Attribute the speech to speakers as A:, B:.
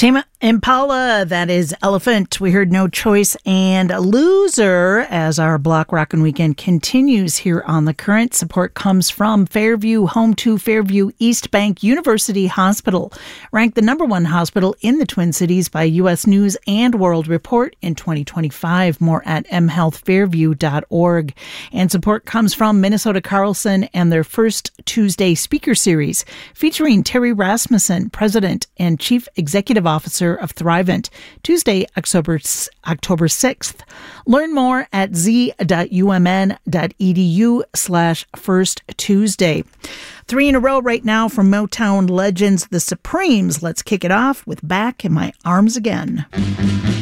A: Tame Impala, that is Elephant. We heard No Choice and Loser as our Block Rockin' Weekend continues here on The Current. Support comes from Fairview, home to Fairview East Bank University Hospital, ranked the #1 hospital in the Twin Cities by U.S. News and World Report in 2025. More at mhealthfairview.org. And support comes from Minnesota Carlson and their First Tuesday speaker series featuring Terry Rasmussen, President and Chief Executive Officer of Thrivent, Tuesday, October 6th. Learn more at z.umn.edu/First Tuesday. 3 in a row right now from Motown legends, The Supremes. Let's kick it off with Back in My Arms Again.